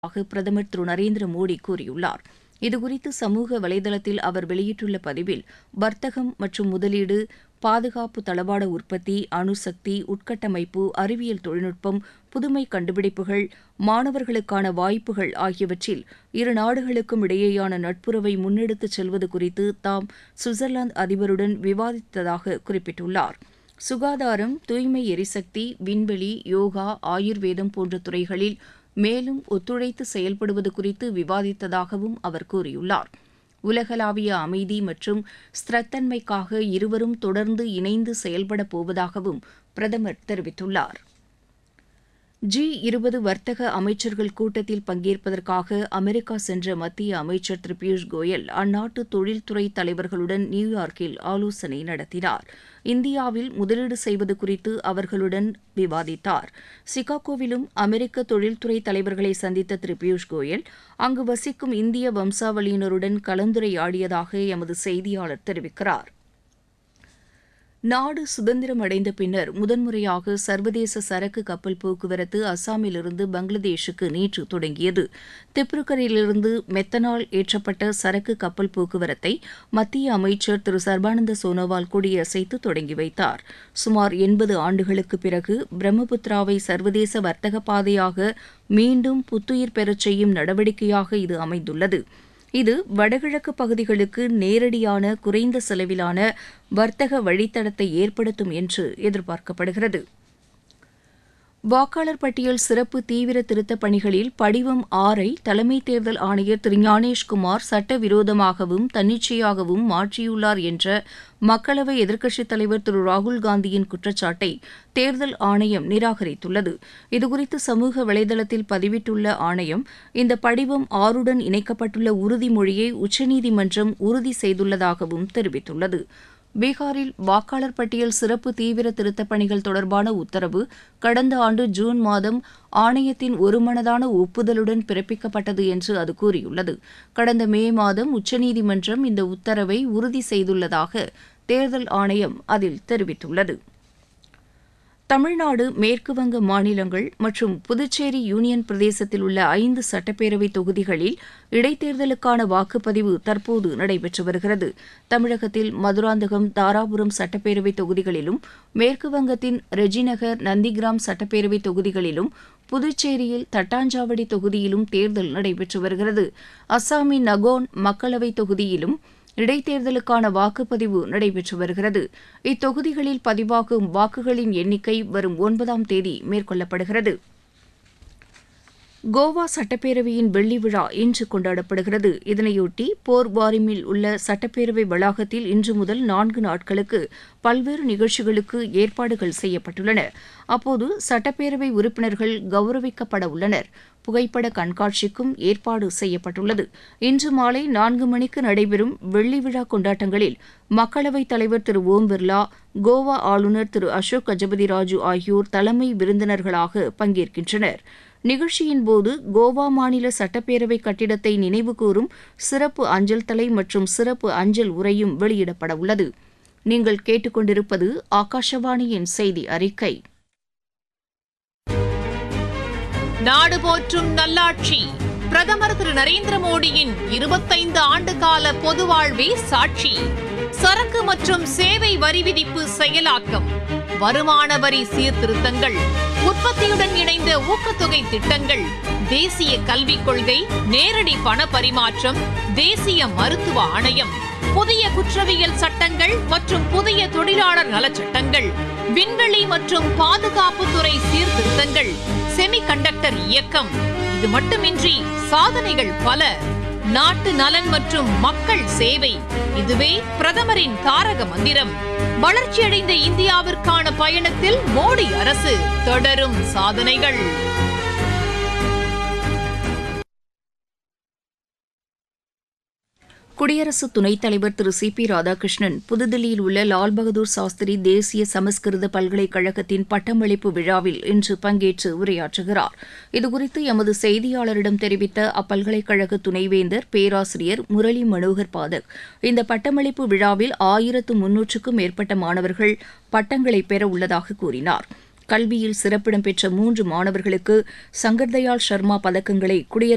பிரதமர் திரு நரேந்திர மோடி கூறியுள்ளார். இதுகுறித்து சமூக வலைதளத்தில் அவர் வெளியிட்டுள்ள பதிவில், வர்த்தகம் மற்றும் முதலீடு, பாதுகாப்பு தளவாட உற்பத்தி, அணுசக்தி, உட்கட்டமைப்பு, அறிவியல் தொழில்நுட்பம், புதுமை கண்டுபிடிப்புகள், மாணவர்களுக்கான வாய்ப்புகள் ஆகியவற்றில் இரு நாடுகளுக்கும் இடையேயான நட்புறவை முன்னெடுத்துச் செல்வது குறித்து தாம் சுவிட்சர்லாந்து அதிபருடன் விவாதித்ததாக குறிப்பிட்டுள்ளார். சுகாதாரம், தூய்மை எரிசக்தி, விண்வெளி, யோகா, ஆயுர்வேதம் போன்ற துறைகளில் மேலும் ஒத்துழைத்து செயல்படுவது குறித்து விவாதித்ததாகவும் அவர் கூறியுள்ளார். உலகளாவிய அமைதி மற்றும் ஸ்திரத்தன்மைக்காக இருவரும் தொடர்ந்து இணைந்து செயல்படப் போவதாகவும் பிரதமர் தெரிவித்துள்ளார். G20 வர்த்தக அமைச்சர்கள் கூட்டத்தில் பங்கேற்பதற்காக அமெரிக்கா சென்ற மத்திய அமைச்சர் திரு பியூஷ் கோயல் அந்நாட்டு தொழில்துறை தலைவர்களுடன் நியூயார்க்கில் ஆலோசனை நடத்தினார். இந்தியாவில் முதலீடு செய்வது குறித்து அவர்களுடன் விவாதித்தார். சிகாகோவிலும் அமெரிக்க தொழில்துறை தலைவர்களை சந்தித்த திரு பியூஷ் கோயல் அங்கு வசிக்கும் இந்திய வம்சாவளியினருடன் கலந்துரையாடியதாக எமது செய்தியாளர் தெரிவிக்கிறார். நாடு சுதந்திரம் அடைந்த பின்னர் முதன்முறையாக சர்வதேச சரக்கு கப்பல் போக்குவரத்து அஸ்ஸாமிலிருந்து பங்களாதேஷுக்கு நேற்று தொடங்கியது. திப்ருகரிலிருந்து மெத்தனால் ஏற்றப்பட்ட சரக்கு கப்பல் போக்குவரத்தை மத்திய அமைச்சர் திரு சர்பானந்த சோனோவால் கொடியசைத்து தொடங்கி வைத்தார். சுமார் 80 ஆண்டுகளுக்கு பிறகு பிரம்மபுத்திராவை சர்வதேச வர்த்தக பாதையாக மீண்டும் புத்துயிர் பெறச் செய்யும் நடவடிக்கையாக இது அமைந்துள்ளது. இது வடகிழக்கு பகுதிகளுக்கு நேரடியான குறைந்த செலவிலான வர்த்தக வழித்தடத்தை ஏற்படுத்தும் என்று எதிர்பார்க்கப்படுகிறது. வாக்காளர் பட்டியல் சிறப்பு தீவிர திருத்தப் பணிகளில் படிவம் 6ஐ தலைமை தேர்தல் ஆணையர் திரு ஞானேஷ்குமார் சட்டவிரோதமாகவும் தன்னிச்சையாகவும் மாற்றியுள்ளார் என்ற மக்களவை எதிர்க்கட்சித் தலைவர் திரு ராகுல்காந்தியின் குற்றச்சாட்டை தேர்தல் ஆணையம் நிராகரித்துள்ளது. இதுகுறித்து சமூக வலைதளத்தில் பதிவிட்டுள்ள ஆணையம், இந்த படிவம் 6உடன் இணைக்கப்பட்டுள்ள உறுதிமொழியை உச்சநீதிமன்றம் உறுதி செய்துள்ளதாகவும் தெரிவித்துள்ளது. பீகாரில் வாக்காளர் பட்டியல் சிறப்பு தீவிர திருத்தப் பணிகள் தொடர்பான உத்தரவு கடந்த ஆண்டு ஜூன் மாதம் ஆணையத்தின் ஒருமனதான ஒப்புதலுடன் பிறப்பிக்கப்பட்டது என்று அது கூறியுள்ளது. கடந்த மே மாதம் உச்சநீதிமன்றம் இந்த உத்தரவை உறுதி செய்துள்ளதாக தேர்தல் ஆணையம் அதில் தெரிவித்துள்ளது. தமிழ்நாடு, மேற்குவங்க மாநிலங்கள் மற்றும் புதுச்சேரி யூனியன் பிரதேசத்தில் உள்ள 5 சட்டப்பேரவை தொகுதிகளில் இடைத்தேர்தலுக்கான வாக்குப்பதிவு தற்போது நடைபெற்று வருகிறது. தமிழகத்தில் மதுராந்தகம், தாராபுரம் சட்டப்பேரவை தொகுதிகளிலும், மேற்குவங்கத்தின் ரெஜிநகர், நந்திகிராம் சட்டப்பேரவை தொகுதிகளிலும், புதுச்சேரியில் தட்டாஞ்சாவடி தொகுதியிலும் தேர்தல் நடைபெற்று வருகிறது. அஸ்ஸாமின் நகோன் மக்களவை தொகுதியிலும் இடைத்தேர்தலுக்கான வாக்குப்பதிவு நடைபெற்று வருகிறது. இத்தொகுதிகளில் பதிவாகும் வாக்குகளின் எண்ணிக்கை வரும் 9ஆம் தேதி மேற்கொள்ளப்படுகிறது. கோவா சட்டப்பேரவையின் வெள்ளி விழா இன்று கொண்டாடப்படுகிறது. இதனையொட்டி போர்வாரிமில் உள்ள சட்டப்பேரவை வளாகத்தில் இன்று முதல் 4 நாட்களுக்கு பல்வேறு நிகழ்ச்சிகளுக்கு ஏற்பாடுகள் செய்யப்பட்டுள்ளன. அப்போது சட்டப்பேரவை உறுப்பினர்கள் கௌரவிக்கப்பட உள்ளனர். புகைப்பட கண்காட்சிக்கும் ஏற்பாடு செய்யப்பட்டுள்ளது. இன்று மாலை 4 மணிக்கு நடைபெறும் வெள்ளி விழா கொண்டாட்டங்களில் மக்களவைத் தலைவர் திரு ஓம் பிர்லா, கோவா ஆளுநர் திரு அசோக் கஜபதி ராஜு ஆகியோர் தலைமை விருந்தினர்களாக பங்கேற்கின்றனர். நிகழ்ச்சியின் போது கோவா மாநில சட்டப்பேரவை கட்டிடத்தை நினைவுகூரும் சிறப்பு அஞ்சல் தலை மற்றும் சிறப்பு அஞ்சல் உரையும் வெளியிடப்பட உள்ளது. நீங்கள் கேட்டுக்கொண்டிருப்பது ஆகாஷவாணியின் செய்தி அறிக்கை. நாடு போற்றும் நல்லாட்சி பிரதமர் திரு நரேந்திர மோடியின் 25 ஆண்டுகால பொது வாழ்வே சாட்சி. சரக்கு மற்றும் சேவை வரி விதிப்பு செயலாக்கம், வருமான வரி சீர்திருத்தங்கள், உற்பத்தியுடன் இணைந்த ஊக்கத்தொகை திட்டங்கள், தேசிய கல்விக் கொள்கை, நேரடி பண பரிமாற்றம், தேசிய மருத்துவ ஆணையம், புதிய குற்றவியல் சட்டங்கள் மற்றும் புதிய தொழிலாளர் நலச்சட்டங்கள், விண்வெளி மற்றும் பாதுகாப்புத்துறை சீர்திருத்தங்கள், செமிகண்டக்டர் இயக்கம். இது மட்டுமின்றி சாதனைகள் பல. நாட்டு நலன் மற்றும் மக்கள் சேவை, இதுவே பிரதமரின் தாரக மந்திரம். வளர்ச்சியடைந்த இந்தியாவிற்கான பயணத்தில் மோடி அரசு தொடரும் சாதனைகள். குடியரசு துணைத் தலைவர் திரு சி.பி. ராதாகிருஷ்ணன் புதுதில்லியில் உள்ள லால் பகதூர் சாஸ்திரி தேசிய சமஸ்கிருத பல்கலைக்கழகத்தின் பட்டமளிப்பு விழாவில் இன்று பங்கேற்று உரையாற்றுகிறார். இதுகுறித்து எமது செய்தியாளரிடம் தெரிவித்த அப்பல்கலைக்கழக துணைவேந்தர் பேராசிரியர் முரளி மனோகர் பாதக், இந்த பட்டமளிப்பு விழாவில் 1300க்கும் மேற்பட்ட மாணவர்கள் பட்டங்களை பெற உள்ளதாக கூறினார். கல்வியில் சிறப்பிடம் பெற்ற 3 மாணவர்களுக்கு சங்கர் தயாள் சர்மா பதக்கங்களை குடியரசு